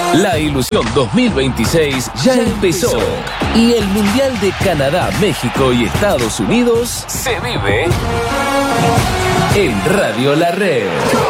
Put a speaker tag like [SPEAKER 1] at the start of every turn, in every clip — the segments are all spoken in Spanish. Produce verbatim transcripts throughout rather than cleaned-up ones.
[SPEAKER 1] La Ilusión dos mil veintiséis ya empezó y el Mundial de Canadá, México y Estados Unidos se vive en Radio La Red.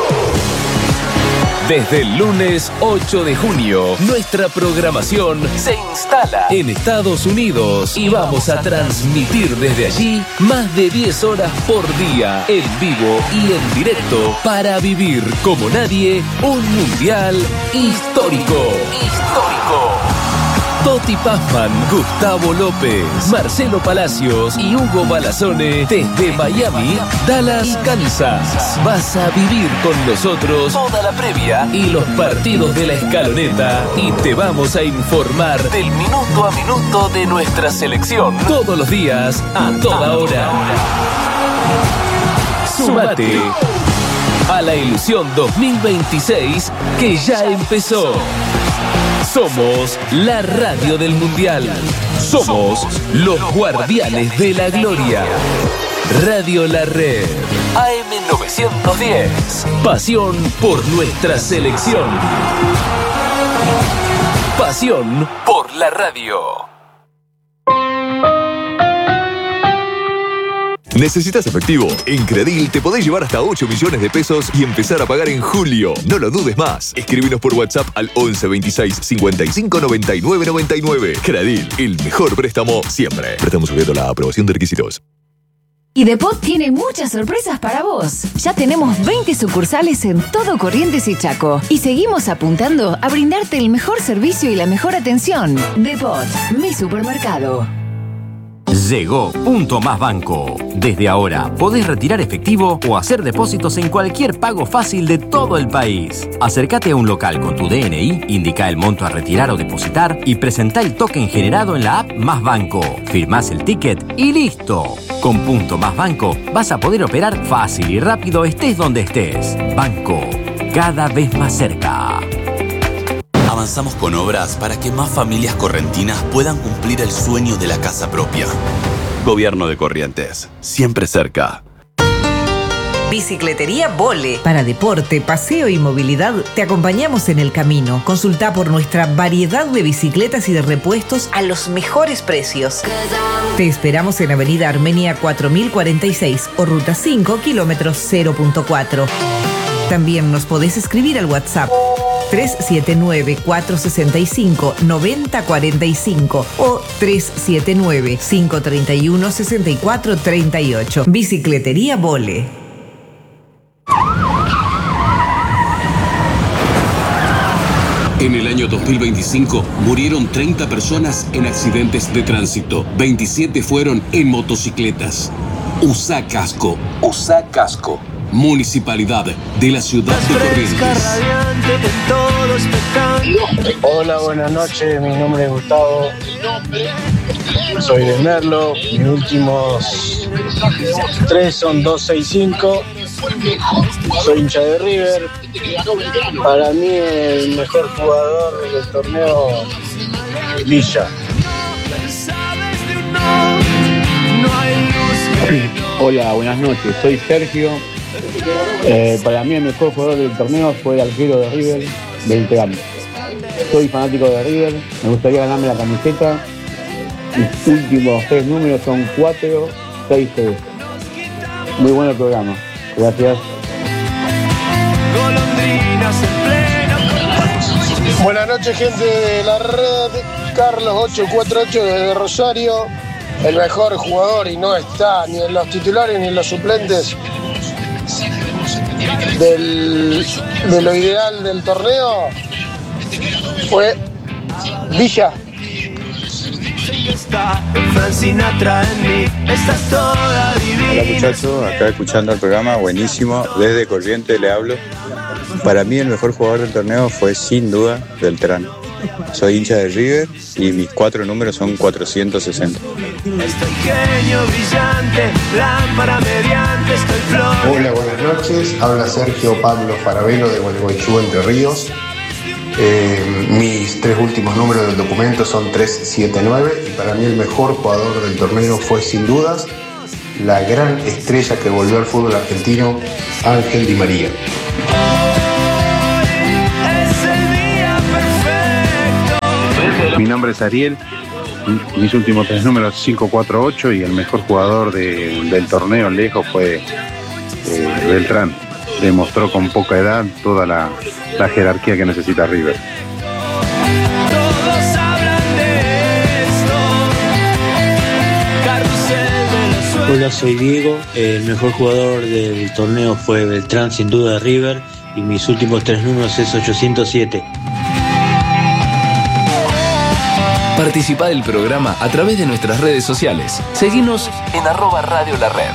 [SPEAKER 1] Desde el lunes ocho de junio, nuestra programación se instala en Estados Unidos y vamos a transmitir desde allí más de diez horas por día, en vivo y en directo, para vivir como nadie un mundial histórico. Histórico. Toti Pazman, Gustavo López, Marcelo Palacios y Hugo Malazone desde Miami, Dallas y Kansas. Vas a vivir con nosotros toda la previa y los partidos de la escaloneta y te vamos a informar del minuto a minuto de nuestra selección todos los días, a toda hora. Súmate a la Ilusión dos mil veintiséis que ya empezó. Somos la radio del Mundial. Somos los guardianes de la gloria. Radio La Red. A M novecientos diez. Pasión por nuestra selección. Pasión por la radio.
[SPEAKER 2] ¿Necesitas efectivo? En Credil te podés llevar hasta ocho millones de pesos y empezar a pagar en julio. No lo dudes más. Escríbenos por WhatsApp al once veintiséis cincuenta y cinco noventa y nueve noventa y nueve. Credil, el mejor préstamo siempre. Préstamo sujeto a la aprobación de requisitos.
[SPEAKER 3] IDEPOT tiene muchas sorpresas para vos. Ya tenemos veinte sucursales en todo Corrientes y Chaco. Y seguimos apuntando a brindarte el mejor servicio y la mejor atención. Depot, mi supermercado.
[SPEAKER 4] Llegó Punto Más Banco. Desde ahora podés retirar efectivo o hacer depósitos en cualquier pago fácil de todo el país. Acércate a un local con tu D N I, indica el monto a retirar o depositar y presentá el token generado en la app Más Banco. Firmás el ticket y listo. Con Punto Más Banco vas a poder operar fácil y rápido estés donde estés. Banco, cada vez más cerca.
[SPEAKER 5] Avanzamos con obras para que más familias correntinas puedan cumplir el sueño de la casa propia. Gobierno de Corrientes, siempre cerca.
[SPEAKER 6] Bicicletería Vole. Para deporte, paseo y movilidad, te acompañamos en el camino. Consulta por nuestra variedad de bicicletas y de repuestos a los mejores precios. Te esperamos en Avenida Armenia cuatro mil cuarenta y seis o Ruta cinco, kilómetros cero punto cuatro. También nos podés escribir al WhatsApp tres siete nueve, cuatro seis cinco, nueve cero cuatro cinco o tres siete nueve, cinco tres uno, seis cuatro tres ocho. Bicicletería Vole.
[SPEAKER 7] En el año dos mil veinticinco murieron treinta personas en accidentes de tránsito. veintisiete fueron en motocicletas. Usa casco. Usa casco. Municipalidad de la ciudad de Corrientes.
[SPEAKER 8] Hola, buenas noches. Mi nombre es Gustavo. Soy de Merlo. Mis últimos tres son dos seis cinco. Soy hincha de River. Para mí el mejor jugador del torneo, Villa.
[SPEAKER 9] Hola, buenas noches. Soy Sergio. Eh, para mí el mejor jugador del torneo fue el arquero de River, Beltrán. Soy fanático de River, me gustaría ganarme la camiseta. Mis últimos tres números son cuatro seis tres. Muy bueno el programa, gracias.
[SPEAKER 8] Buenas noches, gente de la red. Carlos ocho cuatro ocho desde Rosario. El mejor jugador, y no está ni en los titulares ni en los suplentes del, de lo ideal del torneo, fue Villa.
[SPEAKER 10] Hola muchachos, acá escuchando el programa, buenísimo, desde Corrientes le hablo. Para mí el mejor jugador del torneo fue sin duda Beltrán. Soy hincha de River y mis cuatro números son cuatrocientos sesenta.
[SPEAKER 11] Hola, buenas noches. Habla Sergio Pablo Farabelo de Gualeguaychú, Entre Ríos. Eh, mis tres últimos números del documento son tres siete nueve y para mí el mejor jugador del torneo fue sin dudas la gran estrella que volvió al fútbol argentino, Ángel Di María.
[SPEAKER 12] Mi nombre es Ariel, mis últimos tres números cinco cuatro ocho y el mejor jugador de, del torneo lejos fue eh, Beltrán. Demostró con poca edad toda la, la jerarquía que necesita River.
[SPEAKER 13] Hola, soy Diego. El mejor jugador del torneo fue Beltrán, sin duda, de River. Y mis últimos tres números es ochocientos siete.
[SPEAKER 1] Participa del programa a través de nuestras redes sociales. Seguinos en arroba Radio La Red.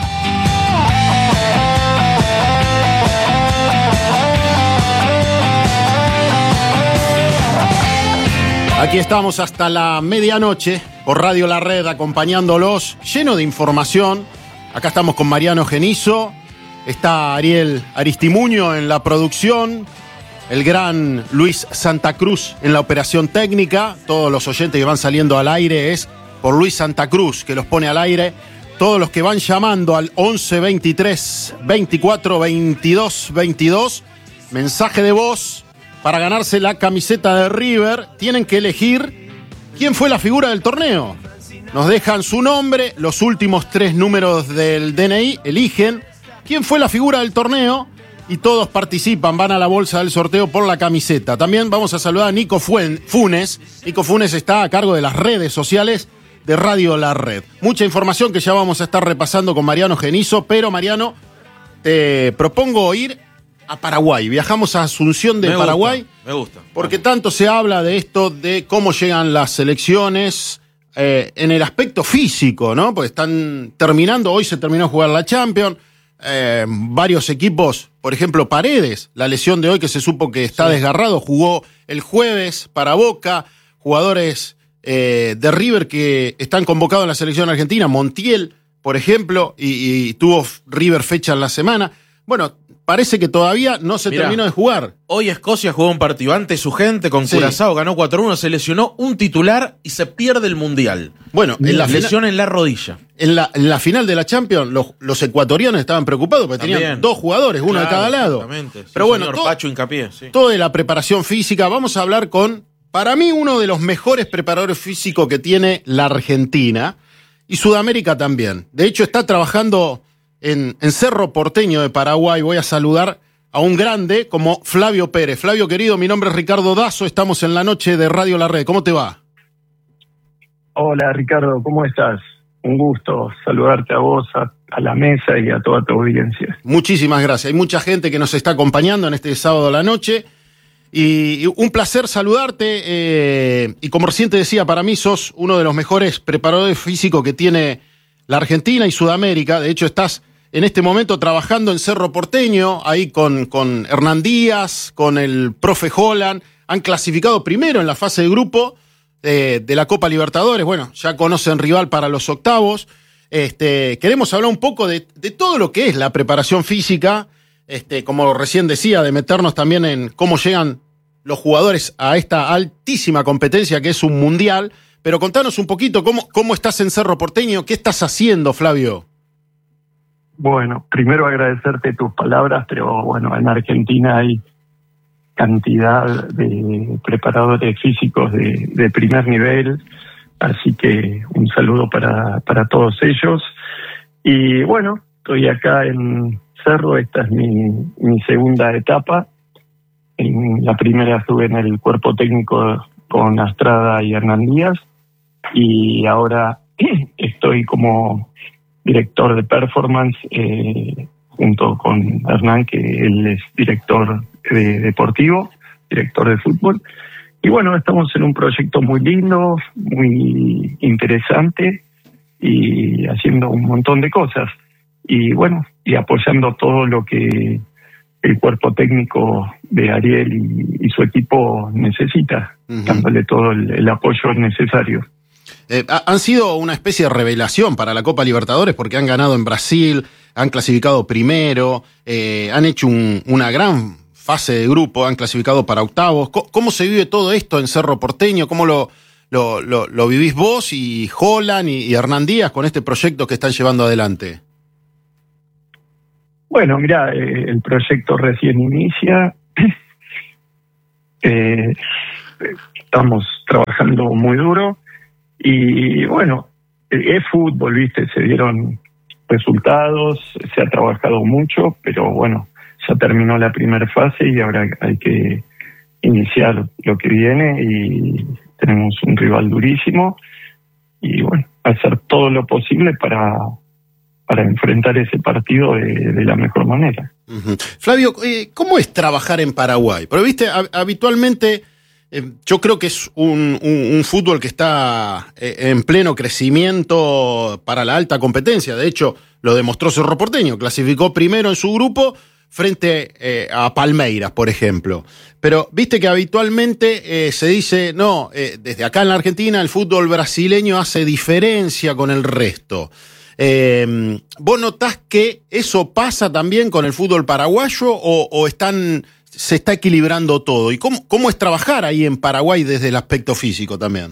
[SPEAKER 14] Aquí estamos hasta la medianoche por Radio La Red, acompañándolos, lleno de información. Acá estamos con Mariano Genizo, está Ariel Aristimuño en la producción, el gran Luis Santa Cruz en la operación técnica. Todos los oyentes que van saliendo al aire es por Luis Santa Cruz, que los pone al aire. Todos los que van llamando al once veintitrés veinticuatro veintidós veintidós, mensaje de voz para ganarse la camiseta de River, tienen que elegir quién fue la figura del torneo. Nos dejan su nombre, los últimos tres números del D N I, eligen quién fue la figura del torneo y todos participan, van a la bolsa del sorteo por la camiseta. También vamos a saludar a Nico Funes. Nico Funes está a cargo de las redes sociales de Radio La Red. Mucha información que ya vamos a estar repasando con Mariano Genizo, pero Mariano, te propongo ir a Paraguay. Viajamos a Asunción de
[SPEAKER 15] me
[SPEAKER 14] Paraguay.
[SPEAKER 15] Gusta, me gusta.
[SPEAKER 14] Porque tanto se habla de esto, de cómo llegan las selecciones eh, en el aspecto físico, ¿no? Pues están terminando, hoy se terminó de jugar la Champions, eh, varios equipos, por ejemplo Paredes, la lesión de hoy que se supo que está sí. desgarrado, jugó el jueves para Boca, jugadores eh, de River que están convocados en la selección argentina, Montiel, por ejemplo, y, y tuvo River fecha en la semana. Bueno, parece que todavía no se Mirá, terminó de jugar.
[SPEAKER 15] Hoy Escocia jugó un partido ante su gente con sí. Curazao, ganó cuatro uno, se lesionó un titular y se pierde el Mundial.
[SPEAKER 14] Bueno, en la
[SPEAKER 15] lesión
[SPEAKER 14] final,
[SPEAKER 15] en la rodilla.
[SPEAKER 14] En la, en la final de la Champions, los, los ecuatorianos estaban preocupados porque También. tenían dos jugadores, uno claro, de cada lado.
[SPEAKER 15] Exactamente. Sí,
[SPEAKER 14] Pero bueno,
[SPEAKER 15] todo, Pacho hincapié, sí.
[SPEAKER 14] todo de la preparación física. Vamos a hablar con, para mí, uno de los mejores preparadores físicos que tiene la Argentina y Sudamérica también. De hecho, está trabajando En, en Cerro Porteño de Paraguay. Voy a saludar a un grande como Flavio Pérez. Flavio, querido, mi nombre es Ricardo Dazo, estamos en la noche de Radio La Red. ¿Cómo te va?
[SPEAKER 16] Hola, Ricardo, ¿cómo estás? Un gusto saludarte a vos, a, a la mesa y a toda tu audiencia.
[SPEAKER 14] Muchísimas gracias. Hay mucha gente que nos está acompañando en este sábado a la noche y, y un placer saludarte. Eh, y como recién te decía, para mí sos uno de los mejores preparadores físicos que tiene la Argentina y Sudamérica. De hecho, estás en este momento trabajando en Cerro Porteño, ahí con, con Hernán Díaz, con el profe Holland. Han clasificado primero en la fase de grupo de, de la Copa Libertadores. Bueno, ya conocen rival para los octavos. Este, queremos hablar un poco de, de todo lo que es la preparación física, este, como recién decía, de meternos también en cómo llegan los jugadores a esta altísima competencia que es un mundial. Pero contanos un poquito cómo, cómo estás en Cerro Porteño, qué estás haciendo, Flavio.
[SPEAKER 16] Bueno, primero agradecerte tus palabras, pero bueno, en Argentina hay cantidad de preparadores físicos de, de primer nivel, así que un saludo para, para todos ellos. Y bueno, estoy acá en Cerro, esta es mi, mi segunda etapa. En la primera estuve en el cuerpo técnico con Astrada y Hernán Díaz, y ahora estoy como director de performance eh, junto con Hernán, que él es director de deportivo, director de fútbol. Y bueno, estamos en un proyecto muy lindo, muy interesante y haciendo un montón de cosas. Y bueno, y apoyando todo lo que el cuerpo técnico de Ariel y, y su equipo necesita, uh-huh. dándole todo el, el apoyo necesario.
[SPEAKER 14] Eh, han sido una especie de revelación para la Copa Libertadores porque han ganado en Brasil, han clasificado primero, eh, han hecho un, una gran fase de grupo, han clasificado para octavos. ¿Cómo, cómo se vive todo esto en Cerro Porteño? ¿Cómo lo, lo, lo, lo vivís vos y Holland y, y Hernán Díaz con este proyecto que están llevando adelante?
[SPEAKER 16] Bueno, mira, eh, el proyecto recién inicia. eh, estamos trabajando muy duro y bueno, es fútbol, ¿viste? Se dieron resultados, se ha trabajado mucho, pero bueno, ya terminó la primera fase y ahora hay que iniciar lo que viene y tenemos un rival durísimo y bueno, hacer todo lo posible para, para enfrentar ese partido de, de la mejor manera.
[SPEAKER 14] Uh-huh. Flavio, eh, ¿cómo es trabajar en Paraguay? Porque, viste, habitualmente eh, yo creo que es un, un, un fútbol que está eh, en pleno crecimiento para la alta competencia. De hecho, lo demostró Cerro Porteño, clasificó primero en su grupo frente eh, a Palmeiras, por ejemplo. Pero viste que habitualmente eh, se dice, no, eh, desde acá en la Argentina el fútbol brasileño hace diferencia con el resto. Eh, ¿Vos notás que eso pasa también con el fútbol paraguayo o, o están, se está equilibrando todo? ¿Y cómo, cómo es trabajar ahí en Paraguay desde el aspecto físico también?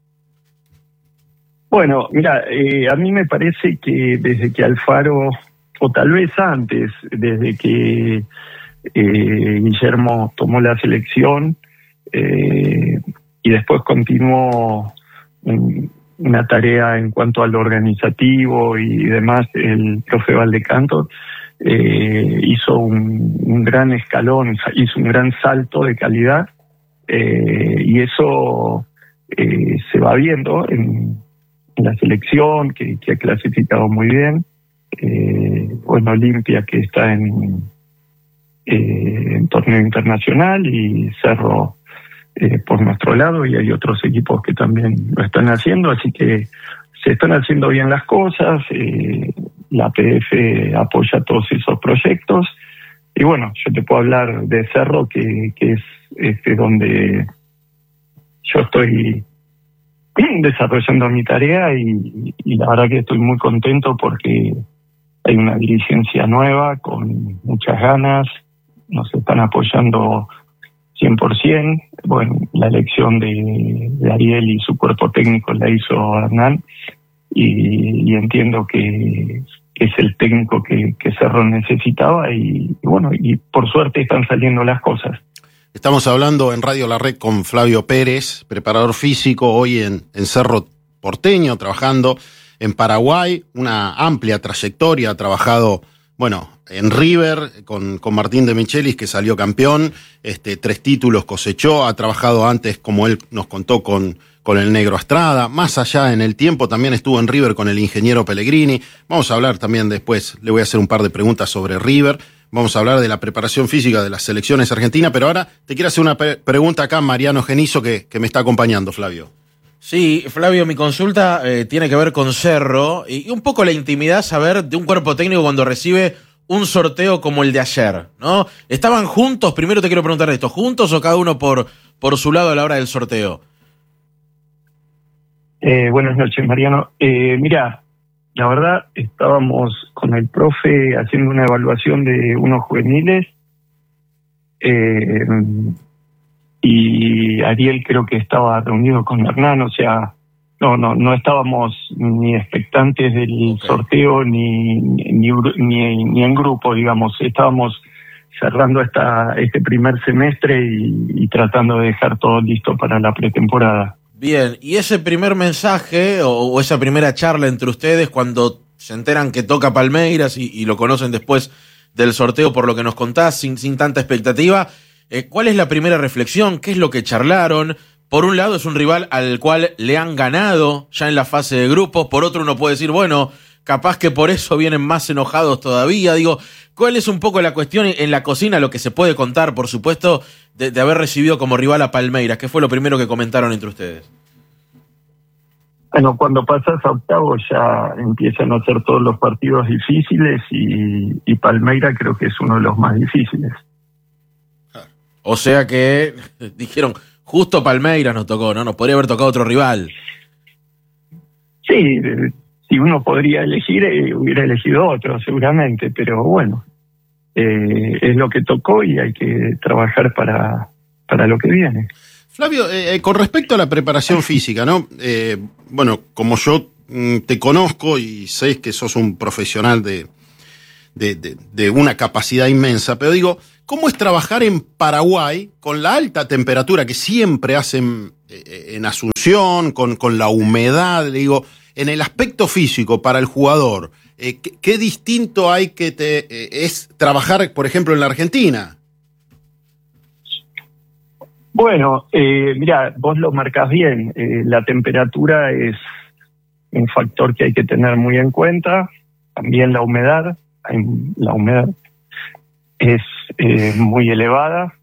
[SPEAKER 16] Bueno, mira, eh, a mí me parece que desde que Alfaro, o tal vez antes, desde que eh, Guillermo tomó la selección eh, y después continuó en una tarea en cuanto a lo organizativo y demás, el profe Valdecanto eh, hizo un, un gran escalón, hizo un gran salto de calidad eh, y eso eh, se va viendo en, en la selección, que, que ha clasificado muy bien. Eh, bueno, Olimpia, que está en, eh, en torneo internacional, y Cerro eh, por nuestro lado, y hay otros equipos que también lo están haciendo, así que se están haciendo bien las cosas. eh, la A P F apoya todos esos proyectos y bueno, yo te puedo hablar de Cerro, que, que es este, donde yo estoy desarrollando mi tarea y, y la verdad que estoy muy contento porque hay una dirigencia nueva con muchas ganas, nos están apoyando cien por ciento. Bueno, la elección de, de Ariel y su cuerpo técnico la hizo Hernán y, y entiendo que es el técnico que, que Cerro necesitaba y, y bueno, y por suerte están saliendo las cosas.
[SPEAKER 14] Estamos hablando en Radio La Red con Flavio Pérez, preparador físico, hoy en, en Cerro Porteño, trabajando en Paraguay, una amplia trayectoria, ha trabajado, bueno, en River, con, con Martín de Michelis, que salió campeón, este, tres títulos cosechó, ha trabajado antes, como él nos contó, con, con el Negro Estrada, más allá en el tiempo, también estuvo en River con el ingeniero Pellegrini. Vamos a hablar también después, le voy a hacer un par de preguntas sobre River, vamos a hablar de la preparación física de las selecciones argentinas, pero ahora te quiero hacer una pre- pregunta acá, Mariano Genizo, que, que me está acompañando, Flavio.
[SPEAKER 15] Sí, Flavio, mi consulta eh, tiene que ver con Cerro y, y un poco la intimidad saber de un cuerpo técnico cuando recibe un sorteo como el de ayer, ¿no? ¿Estaban juntos? Primero te quiero preguntar esto, ¿juntos o cada uno por, por su lado a la hora del sorteo?
[SPEAKER 16] Eh, buenas noches, Mariano. Eh, mira, la verdad, estábamos con el profe haciendo una evaluación de unos juveniles eh, y Ariel creo que estaba reunido con Hernán, o sea, no no no estábamos ni expectantes del okay. sorteo ni ni, ni ni en grupo, digamos, estábamos cerrando esta este primer semestre y, y tratando de dejar todo listo para la pretemporada.
[SPEAKER 15] Bien, y ese primer mensaje o, o esa primera charla entre ustedes cuando se enteran que toca Palmeiras y, y lo conocen después del sorteo por lo que nos contás, sin, sin tanta expectativa, eh, ¿cuál es la primera reflexión? ¿Qué es lo que charlaron? Por un lado es un rival al cual le han ganado ya en la fase de grupos, por otro uno puede decir, bueno, capaz que por eso vienen más enojados todavía. Digo, ¿cuál es un poco la cuestión en la cocina, lo que se puede contar, por supuesto, de, de haber recibido como rival a Palmeiras? ¿Qué fue lo primero que comentaron entre ustedes?
[SPEAKER 16] Bueno, cuando pasas a octavos ya empiezan a ser todos los partidos difíciles y, y Palmeiras creo que es uno de los más difíciles.
[SPEAKER 15] O sea que dijeron, justo Palmeiras nos tocó, ¿no? Nos podría haber tocado otro rival.
[SPEAKER 16] Sí, si uno podría elegir, eh, hubiera elegido otro seguramente, pero bueno, eh, es lo que tocó y hay que trabajar para, para lo que viene.
[SPEAKER 14] Flavio, eh, con respecto a la preparación física, ¿no? Eh, bueno, como yo mm, te conozco y sé que sos un profesional de, de, de, de una capacidad inmensa, pero digo, ¿cómo es trabajar en Paraguay con la alta temperatura que siempre hacen eh, en Asunción, con, con la humedad, digo, en el aspecto físico para el jugador? Eh, ¿qué, ¿Qué distinto hay que te, eh, es trabajar, por ejemplo, en la Argentina?
[SPEAKER 16] Bueno, eh, mira, vos lo marcás bien. Eh, la temperatura es un factor que hay que tener muy en cuenta. También la humedad. La humedad es eh, muy elevada.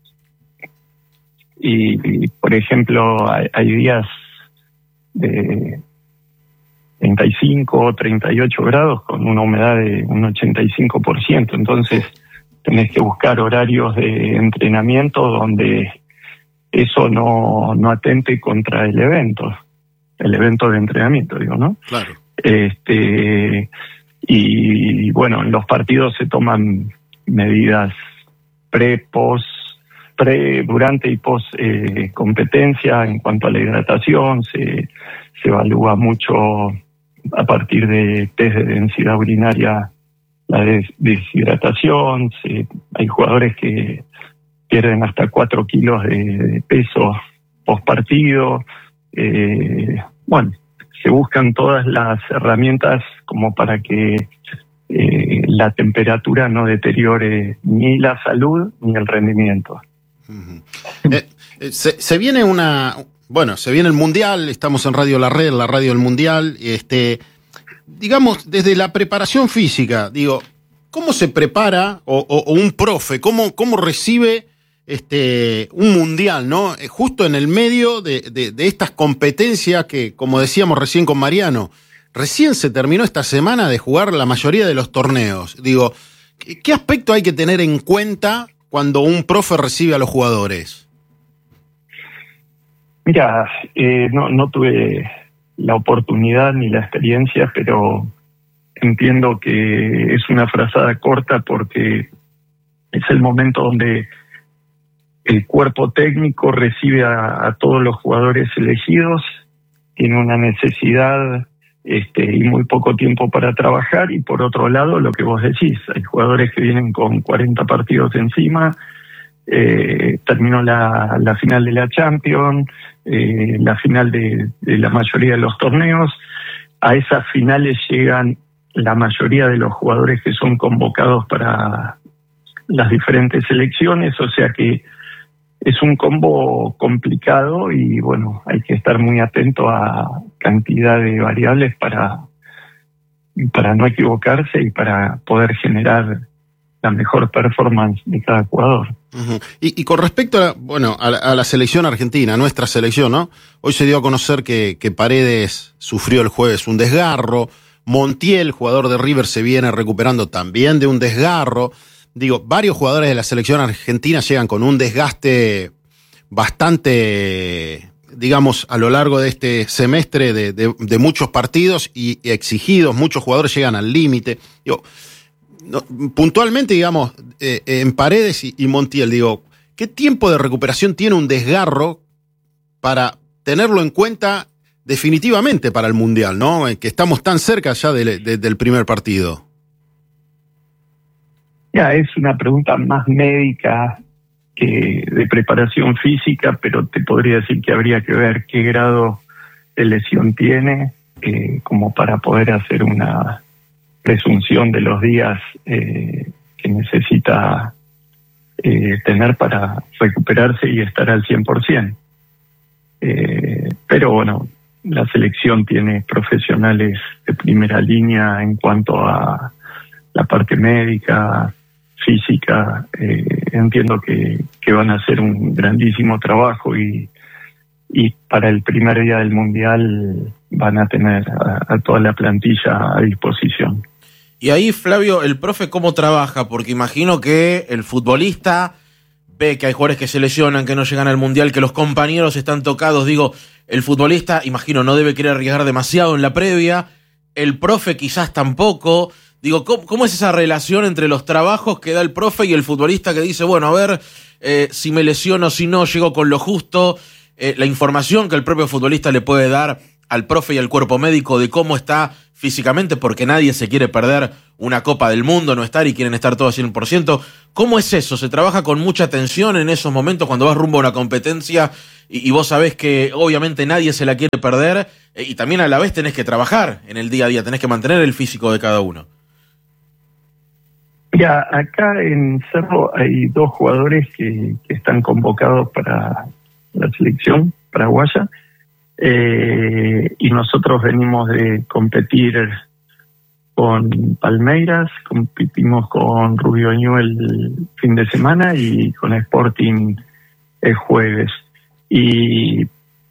[SPEAKER 16] Y, y, por ejemplo, hay, hay días de treinta y cinco o treinta y ocho grados con una humedad de un ochenta y cinco por ciento. Entonces, tenés que buscar horarios de entrenamiento donde eso no, no atente contra el evento, el evento de entrenamiento, digo, ¿no?
[SPEAKER 14] Claro.
[SPEAKER 16] Este, y bueno, en los partidos se toman medidas pre, post, pre, durante y post eh, competencia en cuanto a la hidratación, se, se evalúa mucho a partir de test de densidad urinaria la des- deshidratación, se, hay jugadores que pierden hasta cuatro kilos de, de peso post partido. Eh, bueno, se buscan todas las herramientas como para que eh, la temperatura no deteriore ni la salud ni el rendimiento.
[SPEAKER 14] Uh-huh. eh, eh, se, se viene una, bueno, se viene el Mundial, estamos en Radio La Red, la radio del Mundial, este, digamos, desde la preparación física, digo, ¿cómo se prepara o, o, o un profe, cómo, cómo recibe Este, un mundial, ¿no? Justo en el medio de, de, de estas competencias que, como decíamos recién con Mariano, recién se terminó esta semana de jugar la mayoría de los torneos. Digo, ¿qué, qué aspecto hay que tener en cuenta cuando un profe recibe a los jugadores?
[SPEAKER 16] Mira, eh, no, no tuve la oportunidad ni la experiencia, pero entiendo que es una frazada corta porque es el momento donde el cuerpo técnico recibe a, a todos los jugadores elegidos, tiene una necesidad este, y muy poco tiempo para trabajar, y por otro lado, lo que vos decís, hay jugadores que vienen con cuarenta partidos encima, eh, terminó la, la final de la Champions, eh, la final de, de la mayoría de los torneos, a esas finales llegan la mayoría de los jugadores que son convocados para las diferentes selecciones, o sea que es un combo complicado y bueno, hay que estar muy atento a cantidad de variables para, para no equivocarse y para poder generar la mejor performance de cada jugador.
[SPEAKER 14] Uh-huh. Y, y con respecto a, bueno, a, la, a la selección argentina, nuestra selección, ¿no? Hoy se dio a conocer que, que Paredes sufrió el jueves un desgarro, Montiel, jugador de River, se viene recuperando también de un desgarro. Digo, varios jugadores de la selección argentina llegan con un desgaste bastante, digamos, a lo largo de este semestre de, de, de muchos partidos y, y exigidos, muchos jugadores llegan al límite. Digo, no, puntualmente, digamos, eh, en Paredes y, y Montiel, digo, ¿qué tiempo de recuperación tiene un desgarro para tenerlo en cuenta definitivamente para el Mundial, ¿no? Que estamos tan cerca ya de, de, del primer partido.
[SPEAKER 16] Ya, es una pregunta más médica que de preparación física, pero te podría decir que habría que ver qué grado de lesión tiene, eh, como para poder hacer una presunción de los días eh, que necesita eh, tener para recuperarse y estar al cien por ciento. Eh, pero bueno, la selección tiene profesionales de primera línea en cuanto a la parte médica, física, eh, entiendo que, que van a hacer un grandísimo trabajo y, y para el primer día del Mundial van a tener a, a toda la plantilla a disposición.
[SPEAKER 15] Y ahí, Flavio, ¿el profe cómo trabaja? Porque imagino que el futbolista ve que hay jugadores que se lesionan, que no llegan al Mundial, que los compañeros están tocados. Digo, el futbolista, imagino, no debe querer arriesgar demasiado en la previa, el profe quizás tampoco. Digo, ¿cómo, ¿cómo es esa relación entre los trabajos que da el profe y el futbolista que dice, bueno, a ver, eh, si me lesiono, si no, llego con lo justo? Eh, la información que el propio futbolista le puede dar al profe y al cuerpo médico de cómo está físicamente, porque nadie se quiere perder una Copa del Mundo, no estar y quieren estar todos cien por ciento. ¿Cómo es eso? ¿Se trabaja con mucha tensión en esos momentos cuando vas rumbo a una competencia y, y vos sabés que obviamente nadie se la quiere perder eh, y también a la vez tenés que trabajar en el día a día, tenés que mantener el físico de cada uno?
[SPEAKER 16] Mira, acá en Cerro hay dos jugadores que, que están convocados para la selección paraguaya. Eh, y nosotros venimos de competir con Palmeiras, competimos con Rubio Ñu el fin de semana y con Sporting el jueves. Y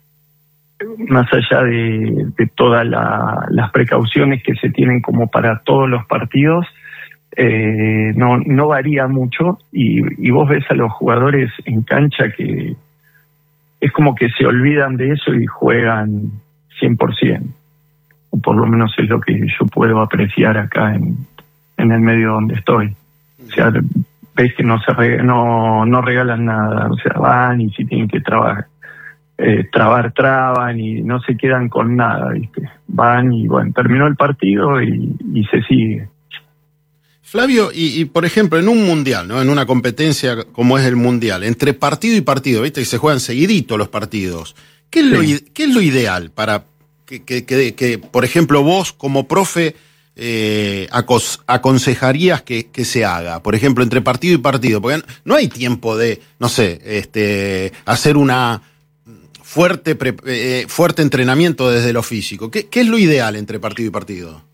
[SPEAKER 16] más allá de, de todas la, las precauciones que se tienen como para todos los partidos, eh, no, no varía mucho y, y vos ves a los jugadores en cancha que es como que se olvidan de eso y juegan cien por ciento. O por lo menos es lo que yo puedo apreciar acá en, en el medio donde estoy. O sea, ves que no se re, no, no regalan nada. O sea, van y si tienen que trabajar, eh, trabar, traban y no se quedan con nada, ¿viste? Van y bueno, terminó el partido y, y se sigue.
[SPEAKER 14] Flavio, y, y por ejemplo, en un mundial, ¿no? En una competencia como es el mundial, entre partido y partido, viste que se juegan seguidito los partidos. ¿Qué es, sí. lo, ¿qué es lo ideal para que, que, que, que, por ejemplo, vos como profe eh, acos, aconsejarías que, que se haga? Por ejemplo, entre partido y partido, porque no hay tiempo de, no sé, este, hacer una fuerte, pre, eh, fuerte entrenamiento desde lo físico. ¿Qué, ¿Qué es lo ideal entre partido y partido?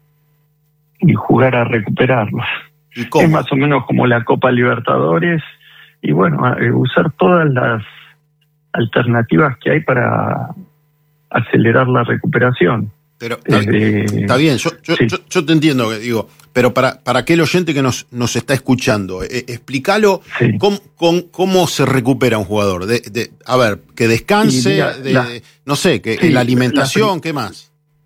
[SPEAKER 16] Y jugar a recuperarlos. Es más o menos como la Copa Libertadores y bueno, usar todas las alternativas que hay para acelerar la recuperación.
[SPEAKER 14] Pero está, eh, está bien, yo, yo, sí. yo, yo te entiendo, digo, pero para, para aquel oyente que nos, nos está escuchando, eh, explícalo sí. cómo, cómo, cómo se recupera un jugador. De, de, a ver, que descanse, mira, de, la, no sé, que sí, la alimentación, la, ¿qué más?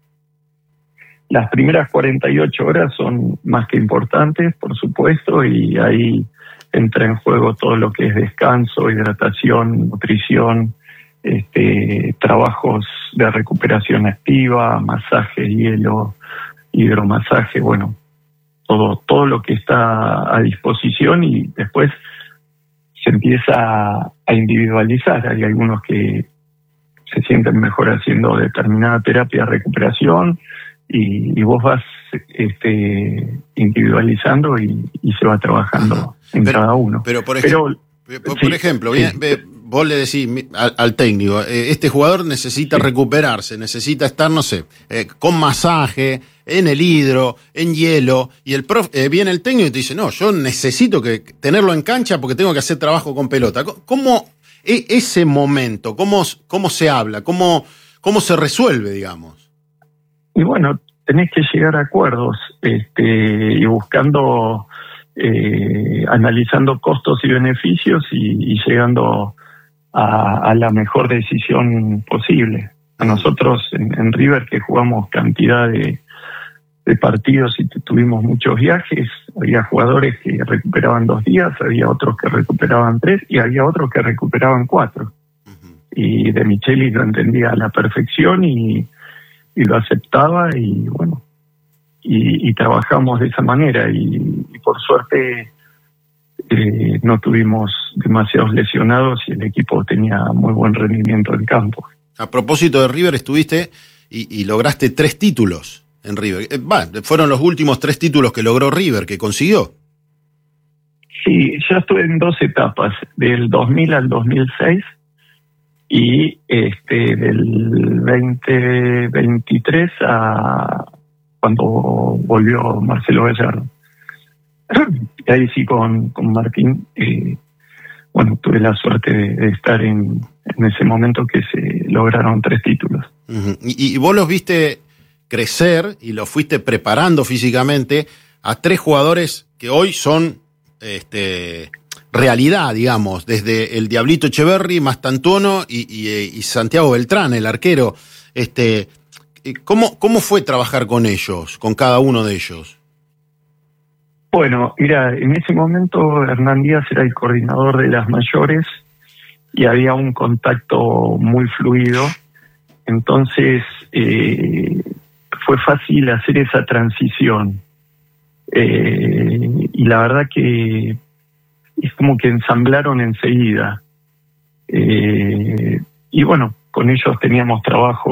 [SPEAKER 16] Las primeras cuarenta y ocho horas son más que importantes, por supuesto, y ahí entra en juego todo lo que es descanso, hidratación, nutrición, este, trabajos de recuperación activa, masaje, hielo, hidromasaje, bueno, todo, todo lo que está a disposición y después se empieza a, a individualizar. Hay algunos que se sienten mejor haciendo determinada terapia de recuperación, Y, y vos vas este, individualizando y, y se va trabajando en
[SPEAKER 14] pero,
[SPEAKER 16] cada uno.
[SPEAKER 14] Pero, por ejemplo, pero, por, sí, por ejemplo sí. bien, vos le decís al, al técnico, eh, este jugador necesita sí. recuperarse, necesita estar, no sé, eh, con masaje, en el hidro, en hielo, y el prof, eh, viene el técnico y te dice, no, yo necesito que tenerlo en cancha porque tengo que hacer trabajo con pelota. ¿Cómo e, ese momento, cómo, cómo se habla, cómo, cómo se resuelve, digamos?
[SPEAKER 16] Y bueno, tenés que llegar a acuerdos este, y buscando, eh, analizando costos y beneficios y, y llegando a, a la mejor decisión posible. A nosotros en, en River, que jugamos cantidad de, de partidos y tuvimos muchos viajes, había jugadores que recuperaban dos días, había otros que recuperaban tres y había otros que recuperaban cuatro. Uh-huh. Y De Micheli lo entendía a la perfección y y lo aceptaba y bueno y, y trabajamos de esa manera y, y por suerte eh, no tuvimos demasiados lesionados y el equipo tenía muy buen rendimiento en campo.
[SPEAKER 14] A propósito de River, estuviste y, y lograste tres títulos en River. Eh, bah, fueron los últimos tres títulos que logró River, que consiguió.
[SPEAKER 16] Sí, yo estuve en dos etapas, del dos mil al dos mil seis y este del veinte veintitrés a cuando volvió Marcelo Gallardo. Y ahí sí con, con Martín, eh, bueno, tuve la suerte de, de estar en, en ese momento que se lograron tres títulos.
[SPEAKER 14] Uh-huh. Y, y vos los viste crecer y los fuiste preparando físicamente a tres jugadores que hoy son este realidad, digamos, desde el Diablito Echeverri, Mastantuono y, y, y Santiago Beltrán, el arquero. Este, ¿cómo, ¿Cómo fue trabajar con ellos, con cada uno de ellos?
[SPEAKER 16] Bueno, mira, en ese momento Hernán Díaz era el coordinador de las mayores y había un contacto muy fluido. Entonces, eh, fue fácil hacer esa transición. Eh, y la verdad que es como que ensamblaron enseguida. Eh, y bueno, con ellos teníamos trabajo